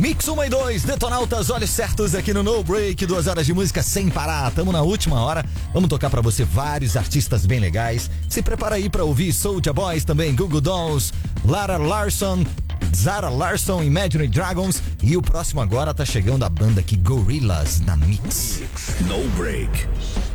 Mix 1 e 2, Detonautas, olhos certos aqui no No Break, 2 horas de música sem parar. Tamo na última hora, vamos tocar pra você vários artistas bem legais. Se prepara aí pra ouvir Soulja Boys, também Google Dolls, Lara Larson, Zara Larson, Imagine Dragons. E o próximo agora tá chegando a banda aqui, Gorillaz, na Mix. No Break.